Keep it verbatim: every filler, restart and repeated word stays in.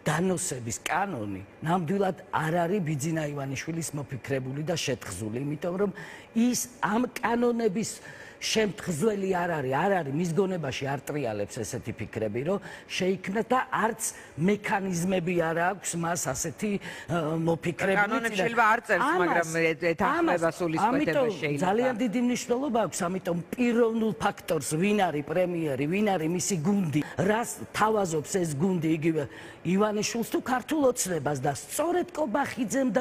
დანოსების კანონი ნამდვილად არ არის ბიძინა ივანიშვილის მოფიქრებული და შეთხზული, იმიტომ რომ ის ამ კანონების შემთხზველი არ არის, არ არის მის გონებაში არ ტრიალებს ესეთი ფიქრები, რომ შეიქმნა და არც მექანიზმები არ აქვს მას ასეთი მოფიქრებული. კანონები შეიძლება არ წერს, მაგრამ ეთანხმება სულისკვეთება შეიძლება. ძალიან დიდი მნიშვნელობა აქვს, ამიტომ პიროვნულ ფაქტორს, ვინ არის პრემიერი, ვინ არის მისი გუნდი, რას თავაზობს ეს გუნდი იგივე ივანიშვილს თუ ქართულ ოცნებას და სწორედ კობახიძემ